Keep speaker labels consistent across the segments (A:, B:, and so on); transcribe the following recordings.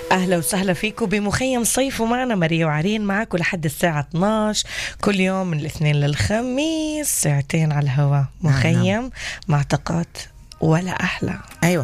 A: أهلا وسهلا فيكم بمخيم صيف، ومعنا ماريا وعرين معكم لحد الساعة 12 كل يوم من الاثنين للخميس، ساعتين على الهواء. مخيم مع طاقات ولا أحلى.
B: أيوة.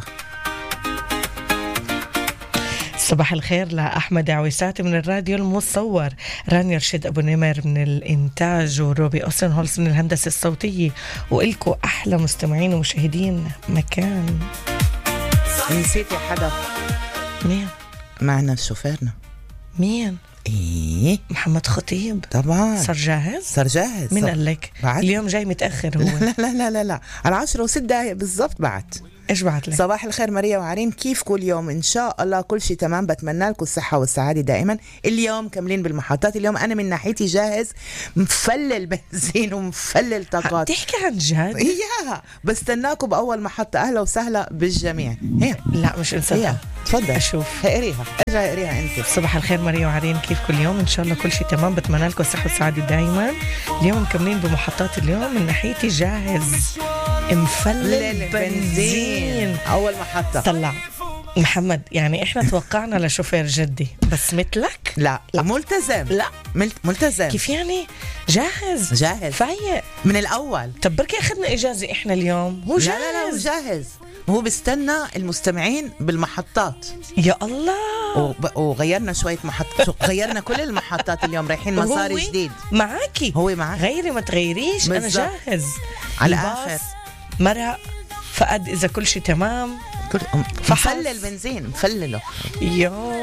A: صباح الخير لأحمد عويساتي من الراديو المصور، رانيا رشيد أبو نمر من الإنتاج، وروبي أوسن هولس من الهندسة الصوتية، وإلكوا أحلى مستمعين ومشاهدين مكان.
B: نسيتي حدا؟
A: مين؟
B: معنا شوفيرنا.
A: مين؟
B: إيه؟
A: محمد خطيب.
B: طبعا
A: صار جاهز؟
B: صار جاهز.
A: مين قال لك؟ اليوم جاي متأخر هو.
B: لا لا لا لا لا، على 10:06 بالضبط بعت.
A: ايش بعت لك؟
B: صباح الخير ماريا وعرين، كيف كل يوم؟ ان شاء الله كل شيء تمام، بتمنى لكم الصحه والسعاده دائما. اليوم كاملين بالمحطات، اليوم انا من ناحيتي جاهز، مفلل بنزين ومفلل طاقات.
A: تحكي عن جد؟
B: اياها، بستناكم باول محطه. اهلا وسهلا بالجميع. هي
A: لا مش انسان.
B: تفضل
A: اشوف.
B: اقريها، ارجع اقريها انت.
A: صباح الخير ماريا وعرين، كيف كل يوم؟ ان شاء الله كل شيء تمام، بتمنى لكم الصحه والسعاده دائما. اليوم مكملين بمحطات، اليوم من ناحيتي جاهز، مفلل بنزين.
B: اول محطه
A: طلع محمد، يعني احنا توقعنا لشوفير جدي، بس مثلك
B: لا ملتزم.
A: لا
B: ملتزم.
A: كيف يعني؟ جاهز فايق
B: من الاول.
A: طب بركي اخذنا اجازه احنا اليوم. هو جاهز.
B: لا هو جاهز، هو بيستنى المستمعين بالمحطات.
A: يا الله.
B: وغيرنا شويه محطات، غيرنا كل المحطات اليوم، رايحين مسار جديد.
A: معاكي
B: هو معك،
A: غيري ما تغيريش.
B: بالزبط.
A: انا جاهز
B: على اخر
A: مرق فقد اذا كل شيء تمام.
B: مفلل بنزين، مفلله.
A: يو